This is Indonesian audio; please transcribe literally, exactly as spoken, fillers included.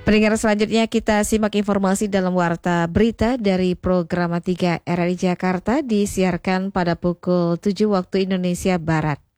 Pendengar selanjutnya kita simak informasi dalam Warta Berita dari Programa tiga R R I Jakarta disiarkan pada pukul tujuh waktu Indonesia Barat.